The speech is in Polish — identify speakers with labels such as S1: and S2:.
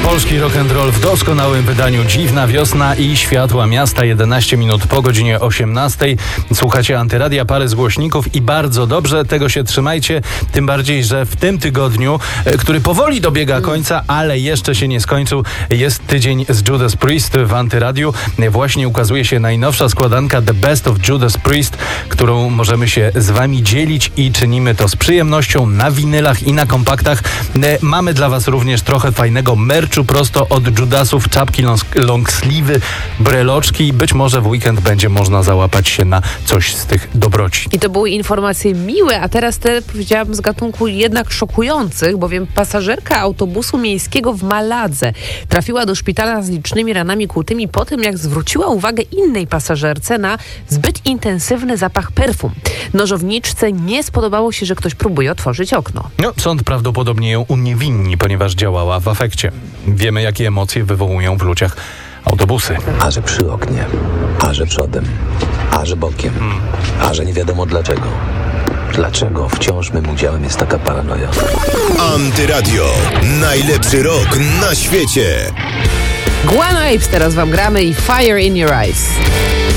S1: Polski rock and roll w doskonałym wydaniu. Dziwna wiosna i światła miasta. 11 minut po godzinie 18. Słuchacie Antyradia, parę z głośników i bardzo dobrze, tego się trzymajcie. Tym bardziej, że w tym tygodniu, który powoli dobiega końca, ale jeszcze się nie skończył, jest tydzień z Judas Priest w Antyradiu. Właśnie ukazuje się najnowsza składanka The Best of Judas Priest, którą możemy się z wami dzielić i czynimy to z przyjemnością na winylach i na kompaktach. Mamy dla was również trochę fajnego merchu prosto od Judasów, czapki, longsleeve'y, breloczki. Być może w weekend będzie można załapać się na coś z tych dobroci.
S2: I to były informacje miłe, a teraz te, powiedziałam, z gatunku jednak szokujących, bowiem pasażerka autobusu miejskiego w Maladze trafiła do szpitala z licznymi ranami kłutymi po tym, jak zwróciła uwagę innej pasażerce na zbyt intensywny zapach perfum. Nożowniczce nie spodobało się, że ktoś próbuje otworzyć okno.
S1: Sąd prawdopodobnie ją uniewinni, ponieważ działała w afekcie. Wiemy, jakie emocje wywołują w ludziach autobusy.
S3: A że przy oknie, a że przodem, a że bokiem, a że nie wiadomo dlaczego. Dlaczego wciąż mym udziałem jest taka paranoja?
S4: Antyradio. Najlepszy rock na świecie.
S2: Guano Apes teraz wam gramy i Fire in Your Eyes.